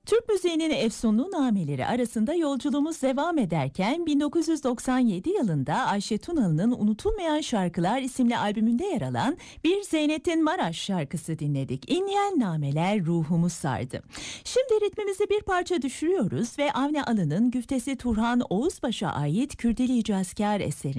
Türk müziğinin efsunlu nameleri arasında yolculuğumuz devam ederken 1997 yılında Ayşe Tunalı'nın Unutulmayan Şarkılar isimli albümünde yer alan bir Zeynettin Maraş şarkısı dinledik. İnleyen nameler ruhumu sardı. Şimdi ritmimizi bir parça düşürüyoruz ve Avni Alı'nın güftesi Turhan Oğuzbaş'a ait Kürdili Cazkar eserini